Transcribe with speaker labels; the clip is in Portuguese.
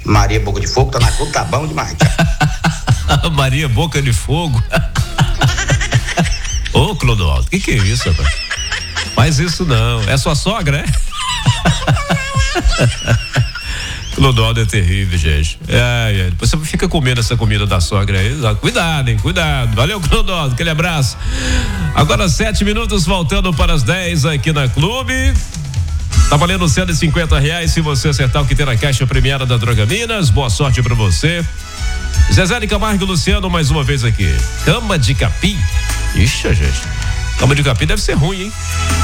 Speaker 1: Maria Boca de Fogo, tá na clube, tá bom demais.
Speaker 2: Maria Boca de Fogo. Ô, Clodoaldo, que é isso, rapaz? Faz isso não, é sua sogra, é? Clodoaldo é terrível, gente. Você fica comendo essa comida da sogra aí. Cuidado, hein? Cuidado. Valeu, Clodoaldo. Aquele abraço. Agora 7 minutos, voltando para as 10 aqui na Clube. Tá valendo R$150 se você acertar o que tem na caixa premiada da Droga Minas. Boa sorte pra você. Zezé de Camargo e Luciano mais uma vez aqui. Cama de capim. Ixi, gente. Cama de capim deve ser ruim, hein?